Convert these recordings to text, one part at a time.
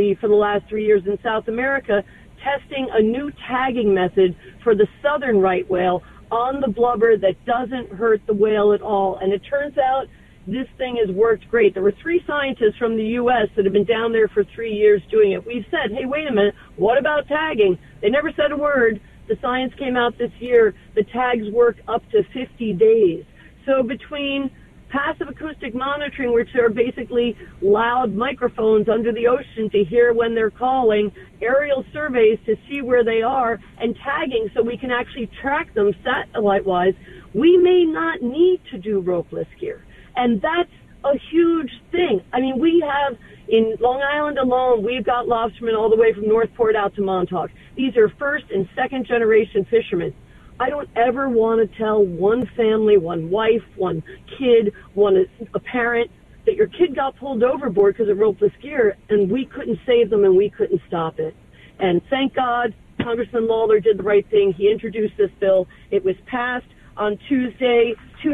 Navy for the last 3 years in South America, testing a new tagging method for the southern right whale on the blubber that doesn't hurt the whale at all. And it turns out this thing has worked great. There were 3 scientists from the U.S. that have been down there for 3 years doing it. We've said, hey, wait a minute, what about tagging? They never said a word. The science came out this year. The tags work up to 50 days. So between passive acoustic monitoring, which are basically loud microphones under the ocean to hear when they're calling, aerial surveys to see where they are, and tagging so we can actually track them satellite-wise, we may not need to do ropeless gear. And that's a huge thing. I mean, we have, in Long Island alone, we've got lobstermen all the way from Northport out to Montauk. These are first and second generation fishermen. I don't ever want to tell one family, one wife, one kid, a parent that your kid got pulled overboard because of ropeless gear and we couldn't save them and we couldn't stop it. And thank God Congressman Lawler did the right thing. He introduced this bill. It was passed on Tuesday,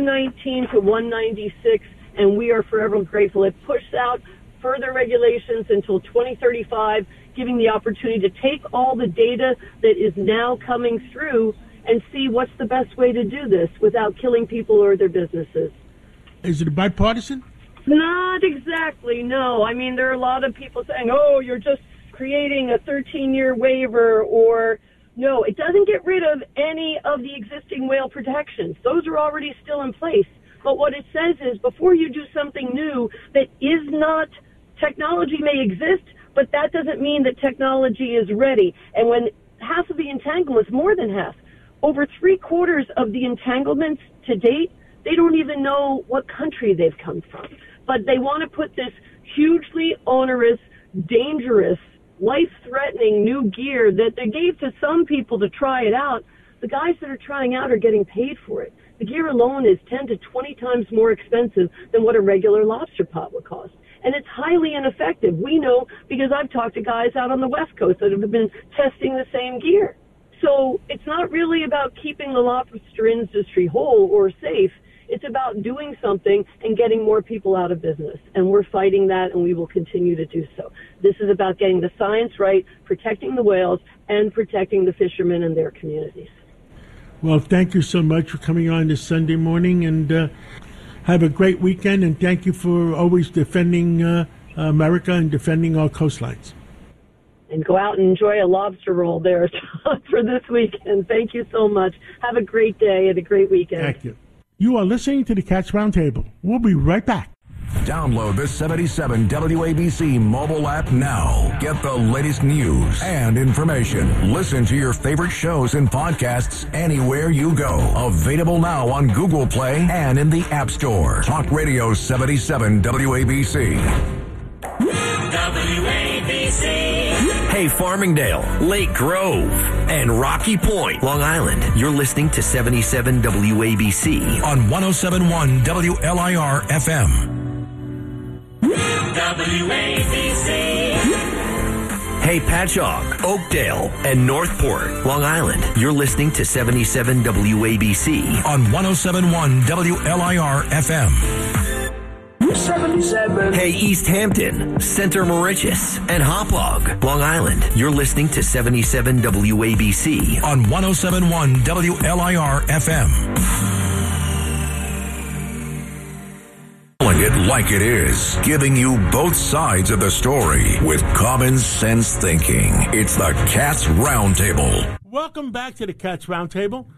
219 to 196, and we are forever grateful. It pushed out further regulations until 2035, giving the opportunity to take all the data that is now coming through and see what's the best way to do this without killing people or their businesses. Is it bipartisan? Not exactly, no. I mean, there are a lot of people saying, oh, you're just creating a 13-year waiver, or no, it doesn't get rid of any of the existing whale protections. Those are already still in place. But what it says is before you do something new that is not, technology may exist, but that doesn't mean that technology is ready. And when half of the entanglements, more than half, over 3/4 of the entanglements to date, they don't even know what country they've come from. But they want to put this hugely onerous, dangerous, life-threatening new gear that they gave to some people to try it out. The guys that are trying out are getting paid for it. The gear alone is 10 to 20 times more expensive than what a regular lobster pot would cost. And it's highly ineffective. We know because I've talked to guys out on the West Coast that have been testing the same gear. So it's not really about keeping the lobster industry whole or safe. It's about doing something and getting more people out of business. And we're fighting that, and we will continue to do so. This is about getting the science right, protecting the whales, and protecting the fishermen and their communities. Well, thank you so much for coming on this Sunday morning, and have a great weekend, and thank you for always defending America and defending our coastlines. And go out and enjoy a lobster roll there for this weekend. Thank you so much. Have a great day and a great weekend. Thank you. You are listening to the Cats Roundtable. We'll be right back. Download the 77 WABC mobile app now. Get the latest news and information. Listen to your favorite shows and podcasts anywhere you go. Available now on Google Play and in the App Store. Talk Radio 77 WABC. WABC. Hey, Farmingdale, Lake Grove, and Rocky Point, Long Island. You're listening to 77 WABC on 107.1 WLIR FM. WABC. Hey, Patchogue, Oakdale, and Northport, Long Island. You're listening to 77 WABC on 107.1 WLIR FM. 77. Hey, East Hampton, Center Moriches, and Hauppauge, Long Island. You're listening to 77 WABC on 107.1 WLIR FM. Telling it like it is, giving you both sides of the story with common sense thinking. It's the Cats Roundtable. Welcome back to the Cats Roundtable.